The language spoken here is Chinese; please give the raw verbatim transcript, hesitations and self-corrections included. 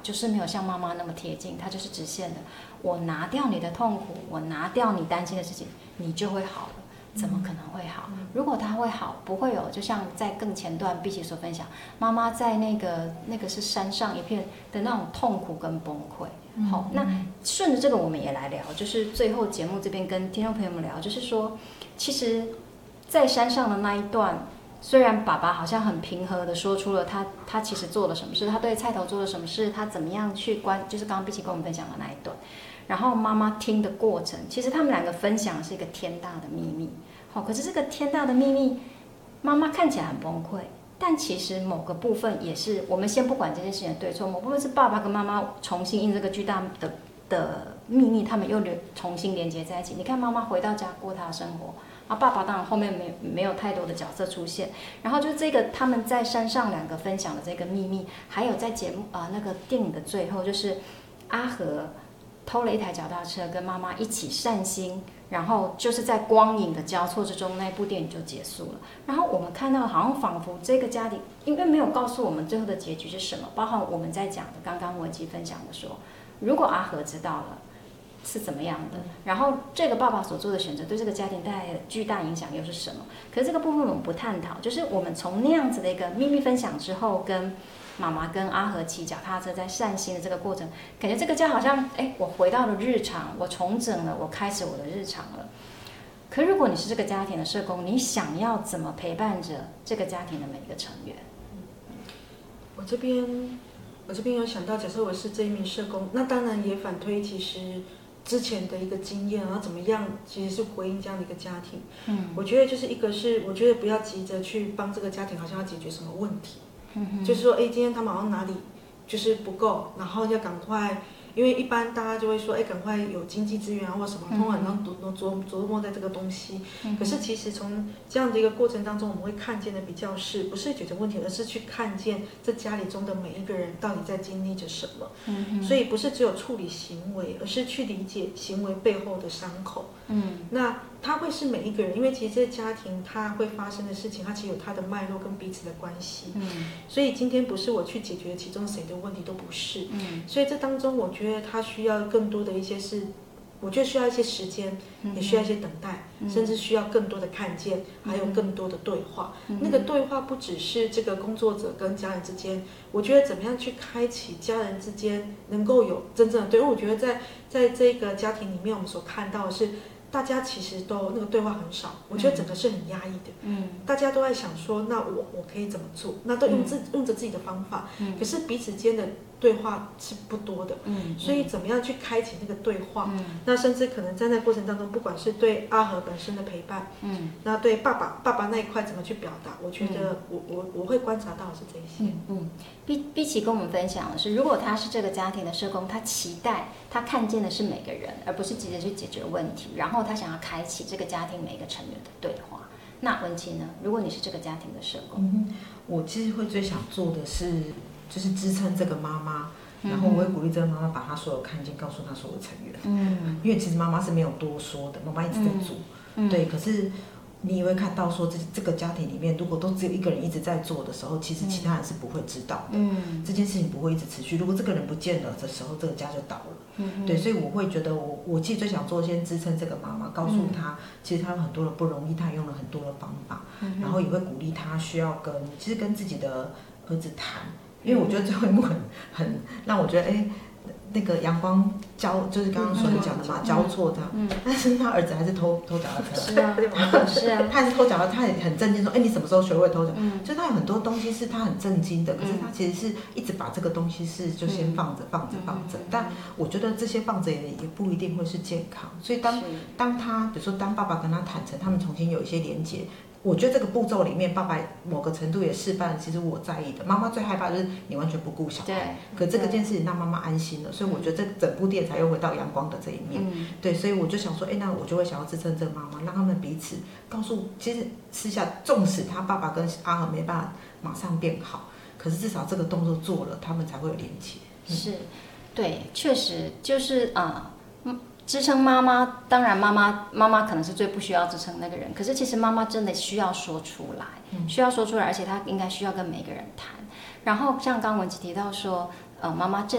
就是没有像妈妈那么贴近，他就是直线的。我拿掉你的痛苦，我拿掉你担心的事情，你就会好了。怎么可能会好？如果他会好，不会有，就像在更前段碧琪所分享，妈妈在那个那个是山上一片的那种痛苦跟崩溃。好，那顺着这个我们也来聊，就是最后节目这边跟听众朋友们聊，就是说，其实，在山上的那一段，虽然爸爸好像很平和的说出了他他其实做了什么事，他对菜头做了什么事，他怎么样去关，就是刚刚碧琪跟我们分享的那一段。然后妈妈听的过程，其实他们两个分享的是一个天大的秘密。好，可是这个天大的秘密，妈妈看起来很崩溃，但其实某个部分也是，我们先不管这件事情的对错，某部分是爸爸跟妈妈重新因这个巨大的的秘密，他们又重新连接在一起。你看妈妈回到家过她的生活，啊，爸爸当然后面没没有太多的角色出现。然后就是这个他们在山上两个分享的这个秘密，还有在节目啊、呃、那个电影的最后，就是阿和偷了一台脚踏车，跟妈妈一起散心，然后就是在光影的交错之中，那部电影就结束了。然后我们看到，好像仿佛这个家庭，因为没有告诉我们最后的结局是什么，包含我们在讲的，刚刚文琪分享的说，如果阿和知道了是怎么样的，然后这个爸爸所做的选择对这个家庭带来的巨大影响又是什么？可是这个部分我们不探讨，就是我们从那样子的一个秘密分享之后，跟妈妈跟阿和骑脚踏车在散心的这个过程，感觉这个家好像，哎，我回到了日常，我重整了，我开始我的日常了。可如果你是这个家庭的社工，你想要怎么陪伴着这个家庭的每一个成员？ 我这边，我这边有想到，假设我是这一名社工，那当然也反推其实之前的一个经验，然后怎么样，其实是回应这样的一个家庭。嗯，我觉得就是一个是，我觉得不要急着去帮这个家庭，好像要解决什么问题。嗯，就是说，哎，今天他们好像哪里就是不够，然后要赶快，因为一般大家就会说，哎，赶快有经济资源啊或什么，通常然后都都琢琢磨在这个东西。嗯，可是其实从这样的一个过程当中，我们会看见的比较是不是解决问题，而是去看见这家里中的每一个人到底在经历着什么。嗯，所以不是只有处理行为，而是去理解行为背后的伤口。嗯，那它会是每一个人，因为其实这个家庭它会发生的事情，它其实有它的脉络跟彼此的关系。嗯，所以今天不是我去解决其中谁的问题，都不是。嗯，所以这当中我觉得它需要更多的一些是，我觉得需要一些时间，嗯，也需要一些等待，嗯，甚至需要更多的看见，还有更多的对话。嗯，那个对话不只是这个工作者跟家人之间，我觉得怎么样去开启家人之间能够有真正的对，因为我觉得在在这个家庭里面，我们所看到的是，大家其实都那个对话很少，我觉得整个是很压抑的。嗯，大家都在想说，那我我可以怎么做？那都用自、嗯、用着自己的方法。嗯，可是彼此间的对话是不多的。嗯，所以怎么样去开启那个对话？嗯，那甚至可能在那过程当中，不管是对阿和本身的陪伴，嗯，那对爸爸爸爸那一块怎么去表达？我觉得我我我会观察到的是这些。 嗯嗯，碧碧琪跟我们分享的是，如果他是这个家庭的社工，他期待他看见的是每个人，而不是急着去解决问题，然后他想要开启这个家庭每一个成员的对话。那文琪呢？如果你是这个家庭的社工， 嗯，我其实会最想做的是，就是支撑这个妈妈，然后我会鼓励这个妈妈把她所有看见告诉她所有成员。嗯，因为其实妈妈是没有多说的，妈妈一直在做。嗯，对，可是你也会看到说这这个家庭里面，如果都只有一个人一直在做的时候，其实其他人是不会知道的。嗯，这件事情不会一直持续。如果这个人不见了的时候，这个家就倒了。嗯，对，所以我会觉得我我其实最想做，先支撑这个妈妈，告诉她，其实她有很多的不容易，她用了很多的方法，嗯，然后也会鼓励她需要跟其实跟自己的儿子谈，因为我觉得最后一幕很很让我觉得哎。那个阳光交就是刚刚所讲的嘛，嗯，交错他，嗯，但是他儿子还是偷偷脚踏车， 是啊，是啊， 他还是偷脚踏车，他也很震惊说，哎，你什么时候学会偷脚？嗯，就他有很多东西是他很震惊的，可是他其实是一直把这个东西是就先放着放着放着，但我觉得这些放着也也不一定会是健康，所以当当他比如说当爸爸跟他坦诚，他们重新有一些连结。我觉得这个步骤里面，爸爸某个程度也示范，其实我在意的。妈妈最害怕就是你完全不顾小孩，可这个件事情让妈妈安心了，所以我觉得这整部电影才又回到阳光的这一面。嗯，对，所以我就想说，哎，那我就会想要支撑这个妈妈，让他们彼此告诉，其实私下，纵使他爸爸跟阿和没办法马上变好，可是至少这个动作做了，他们才会有连结。 嗯，是，对，确实就是啊。呃支撑妈妈，当然妈妈妈妈可能是最不需要支撑那个人，可是其实妈妈真的需要说出来，嗯，需要说出来，而且她应该需要跟每个人谈。然后像刚文琪提到说，呃，妈妈正